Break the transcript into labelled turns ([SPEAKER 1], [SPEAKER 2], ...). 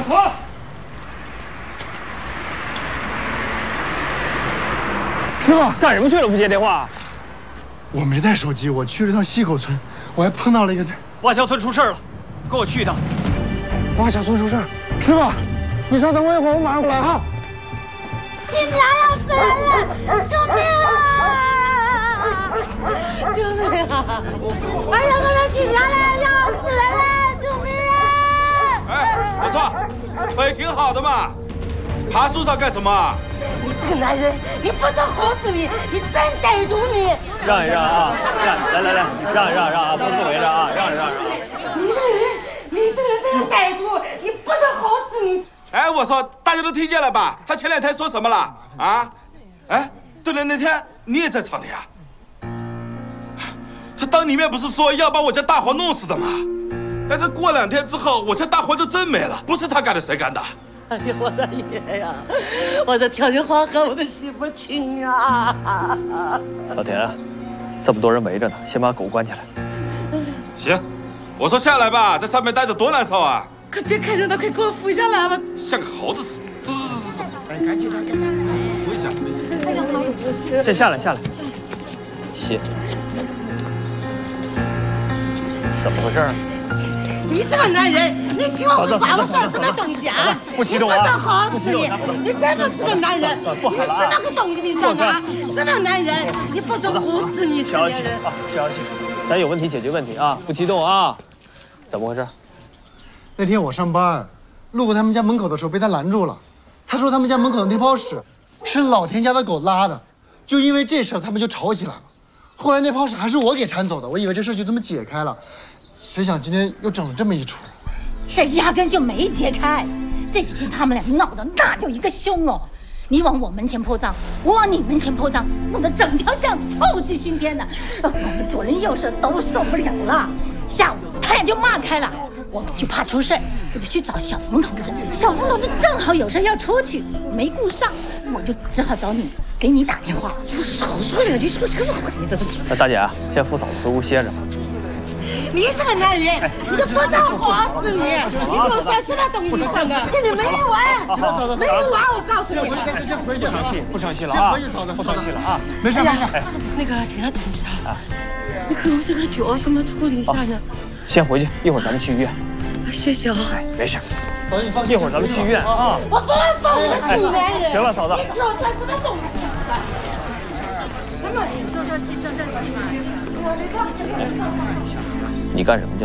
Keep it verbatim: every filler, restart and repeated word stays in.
[SPEAKER 1] 好。师傅，干什么去了？不接电话。
[SPEAKER 2] 我没带手机，我去了趟西口村，我还碰到了一个。
[SPEAKER 1] 瓦桥村出事了，跟我去一趟。
[SPEAKER 2] 瓦桥村出事，师傅，你稍等我一会儿，我马上过来哈。
[SPEAKER 3] 警察要死人了！救命啊！救命啊！哎呀，我的警察来要死人了！救命啊！
[SPEAKER 4] 哎，我说，腿挺好的嘛，爬树上干什么？
[SPEAKER 3] 你这个男人，你不得好死你！你真歹毒你！
[SPEAKER 1] 让一让啊，让来来来，让一让让啊，不不围着啊，让一让让。
[SPEAKER 3] 你这个人，你这个人真是歹毒！你不得好死你！
[SPEAKER 4] 哎，我说，大家都听见了吧？他前两天说什么了？啊？哎，对了，那天你也在场的呀？他当里面不是说要把我家大黄弄死的吗？哎，这过两天之后，我家大黄就真没了，不是他干的，谁干的？
[SPEAKER 3] 哎呀，我的爷呀！我这条件黄河我都洗不清呀！
[SPEAKER 1] 老田，这么多人围着呢，先把狗关起来。
[SPEAKER 4] 行，我说下来吧，在上面待着多难受啊！
[SPEAKER 3] 快别看热闹，快给我扶下来吧！
[SPEAKER 4] 像个猴子似的。走走走走走，
[SPEAKER 2] 赶紧的，扶一下。
[SPEAKER 3] 哎呀，
[SPEAKER 1] 先下来下来。歇。怎么回事？
[SPEAKER 3] 你这个男人，你请我回话，我算什么东西啊？
[SPEAKER 1] 不激动啊！
[SPEAKER 3] 你不得好死你！你真不是个男人！你什么个东西？你算啊？什么男人？你不得唬死你！
[SPEAKER 1] 消气啊，消气。咱有问题解决问题啊，不激动啊。怎么回事？
[SPEAKER 2] 那天我上班，路过他们家门口的时候被他拦住了。他说他们家门口的那泡屎是老田家的狗拉的，就因为这事他们就吵起来了。后来那泡屎还是我给铲走的，我以为这事就这么解开了，谁想今天又整了这么一出。
[SPEAKER 5] 事儿压根就没解开，这几天他们俩闹得那叫一个凶哦！你往我门前泼脏，我往你门前泼脏，弄得整条巷子臭气熏天的，我们左邻右舍都受不了了。下午他俩就骂开了，我就怕出事儿，我就去找小冯同志。小冯同志正好有事要出去，没顾上，我就只好找你，给你打电话。
[SPEAKER 3] 我少说两句，说什么话？你这都是。
[SPEAKER 1] 大姐，先扶嫂子回屋歇着。
[SPEAKER 3] 你这个男人，你就不当活死你！你给我算什么东西？你算的，跟你没完，没完！我告诉你，
[SPEAKER 1] 不生气，不生气了啊！不生气了啊！
[SPEAKER 2] 没事没事。
[SPEAKER 3] 那个警察同志啊，你看我这个脚怎么处理一下呢？
[SPEAKER 1] 先回去，一会儿咱们去医院。
[SPEAKER 3] 谢谢啊。
[SPEAKER 1] 没事，一会儿咱们去医院啊。
[SPEAKER 3] 我不会放我的死男人！
[SPEAKER 1] 行了，嫂子。
[SPEAKER 3] 你知道这什么东西？什么？
[SPEAKER 6] 收收气，收收气嘛。
[SPEAKER 1] 你干什么去？